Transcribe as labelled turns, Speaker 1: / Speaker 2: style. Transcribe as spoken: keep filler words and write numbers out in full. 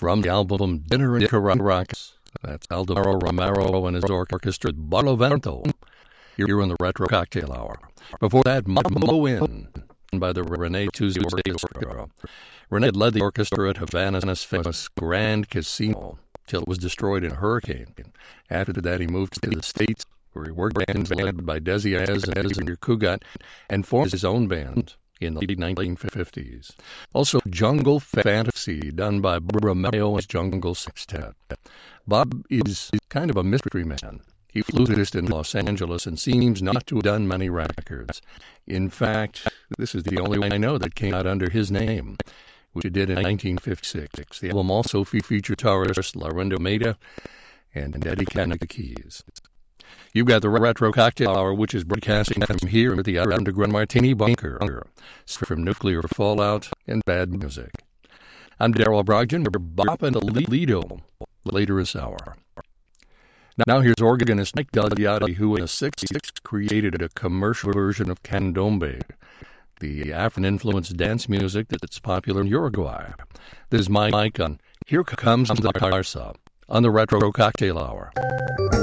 Speaker 1: from the album Dinner in Caracas. That's Aldemaro Romero and his orchestra Barlovento here in the Retro Cocktail Hour. Before that, Mambo In by the Rene Tuesday Orchestra. Rene led the orchestra at Havana's famous Grand Casino till it was destroyed in a hurricane. After that, he moved to the States, where he worked bands led by Desi Arnaz and Ezra Cugat, and formed his own band in the nineteen fifties. Also, Jungle Fantasy, done by Romeo's Jungle Sextet. Bob is kind of a mystery man. He flutist in Los Angeles and seems not to have done many records. In fact, this is the only one I know that came out under his name, which it did in nineteen fifty-six. The album also featured guitarist Laurindo Maida and Eddie Can at the keys. You've got the Retro Cocktail Hour, which is broadcasting from here at the Underground Martini Bunker, from nuclear fallout and bad music. I'm Daryl Brogdon. We're bopping a Lido later this hour. Now here's organist Mike Gagliardi, who in the sixties created a commercial version of candombe, the African-influenced dance music that's popular in Uruguay. This is Mike on Here Comes the Carsa on the Retro Cocktail Hour.